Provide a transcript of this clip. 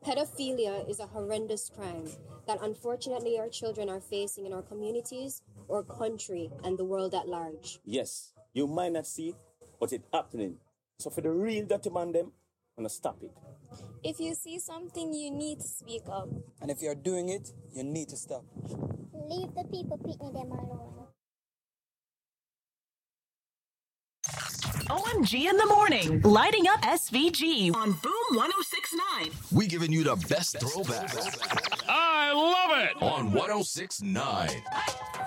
Pedophilia is a horrendous crime that unfortunately our children are facing in our communities, our country, and the world at large. Yes, you might not see it, but it's happening. So for the real dirty man them, I'm gonna stop it. If you see something, you need to speak up. And if you're doing it, you need to stop. Leave the people picking them alone. OMG in the morning, lighting up SVG on Boom 1069. We giving you the best throwbacks. I love it! On 1069.